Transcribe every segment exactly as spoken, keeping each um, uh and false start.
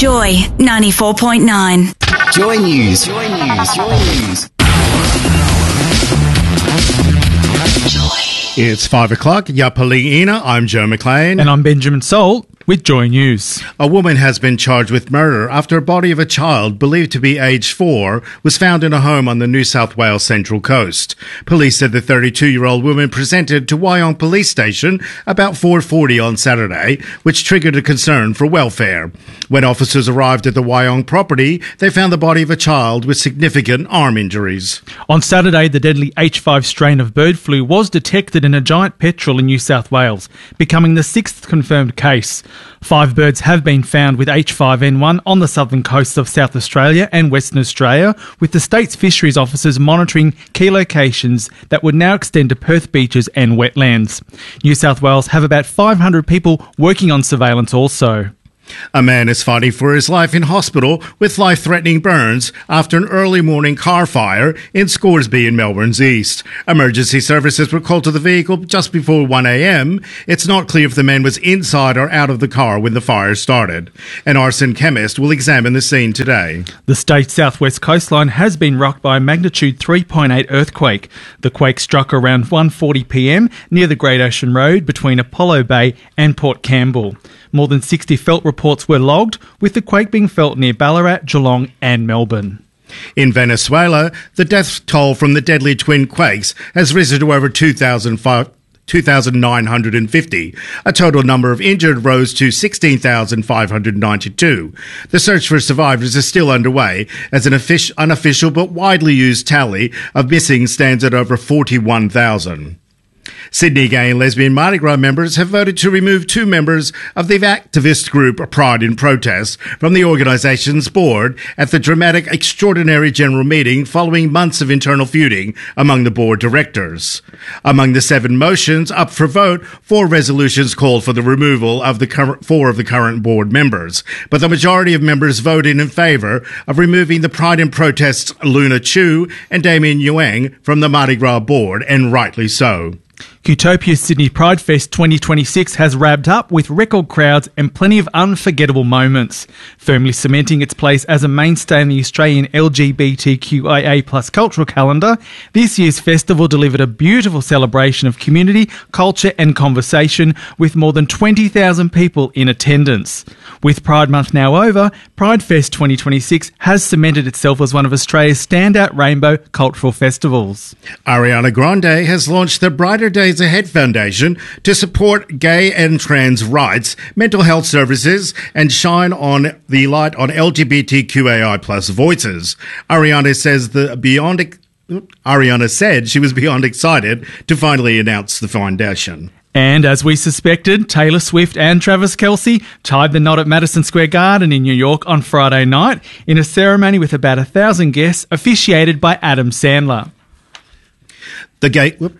Joy ninety-four point nine. Joy News. Joy News. Joy News. It's five o'clock. Yapaliina. I'm Joe McLean. And I'm Benjamin Salt with Joy News. A woman has been charged with murder after a body of a child believed to be aged four was found in a home on the New South Wales Central Coast. Police said the thirty-two-year-old woman presented to Wyong Police Station about four forty on Saturday, which triggered a concern for welfare. When officers arrived at the Wyong property, they found the body of a child with significant arm injuries. On Saturday, the deadly H five strain of bird flu was detected in a giant petrel in New South Wales, becoming the sixth confirmed case. Five birds have been found with H five N one on the southern coasts of South Australia and Western Australia, with the state's fisheries officers monitoring key locations that would now extend to Perth beaches and wetlands. New South Wales have about five hundred people working on surveillance also. A man is fighting for his life in hospital with life-threatening burns after an early morning car fire in Scoresby in Melbourne's east. Emergency services were called to the vehicle just before one a.m. It's not clear if the man was inside or out of the car when the fire started. An arson chemist will examine the scene today. The state's southwest coastline has been rocked by a magnitude three point eight earthquake. The quake struck around one forty p.m. near the Great Ocean Road between Apollo Bay and Port Campbell. More than sixty felt reports were logged, with the quake being felt near Ballarat, Geelong and Melbourne. In Venezuela, the death toll from the deadly twin quakes has risen to over two thousand nine hundred fifty. A total number of injured rose to sixteen thousand five hundred ninety-two. The search for survivors is still underway, as an offic- unofficial but widely used tally of missing stands at over forty-one thousand. Sydney gay and lesbian Mardi Gras members have voted to remove two members of the activist group Pride in Protest from the organisation's board at the dramatic extraordinary general meeting following months of internal feuding among the board directors. Among the seven motions up for vote, four resolutions called for the removal of the current, four of the current board members, but the majority of members voted in favour of removing the Pride in Protest's Luna Chu and Damien Yuang from the Mardi Gras board, and rightly so. Qtopia Sydney Pride Fest twenty twenty-six has wrapped up with record crowds and plenty of unforgettable moments. Firmly cementing its place as a mainstay in the Australian L G B T Q I A plus cultural calendar, this year's festival delivered a beautiful celebration of community, culture and conversation, with more than twenty thousand people in attendance. With Pride Month now over, Pride Fest twenty twenty-six has cemented itself as one of Australia's standout rainbow cultural festivals. Ariana Grande has launched the Brighter Days Ahead Foundation to support gay and trans rights, mental health services, and shine on the light on L G B T Q A I plus voices. Ariana says the beyond. Ariana said she was beyond excited to finally announce the foundation. And as we suspected, Taylor Swift and Travis Kelce tied the knot at Madison Square Garden in New York on Friday night in a ceremony with about a thousand guests, officiated by Adam Sandler. The gay. Whoop.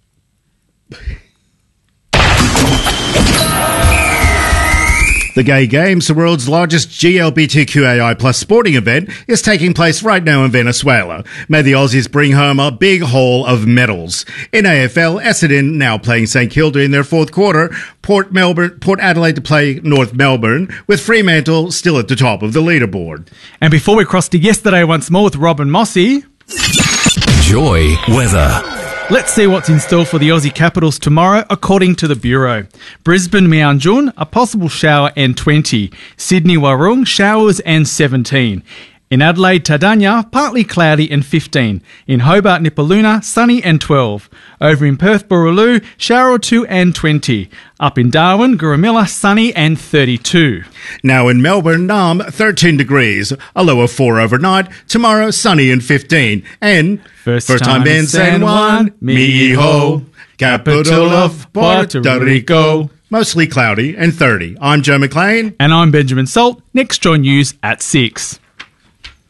The Gay Games, the world's largest G L B T Q A I plus sporting event, is taking place right now in Venezuela. May the Aussies bring home a big haul of medals. In A F L, Essendon now playing St Kilda in their fourth quarter, Port Melbourne, Port Adelaide to play North Melbourne, with Fremantle still at the top of the leaderboard. And before we cross to yesterday once more with Robin Mossy, Joy weather. Let's see what's in store for the Aussie Capitals tomorrow, according to the Bureau. Brisbane, Meanjun, a possible shower and twenty. Sydney, Warung, showers and seventeen. In Adelaide, Tadanya, partly cloudy and fifteen. In Hobart, Nipaluna, sunny and twelve. Over in Perth, Boorloo, shower or two and twenty. Up in Darwin, Gurumilla, sunny and thirty-two. Now in Melbourne, Naarm, thirteen degrees, a low of four overnight. Tomorrow, sunny and fifteen. And First, first time, time in San Juan, Mijo, capital of Puerto Rico. Mostly cloudy and thirty. I'm Joe McLean. And I'm Benjamin Salt. Next Joy News at six.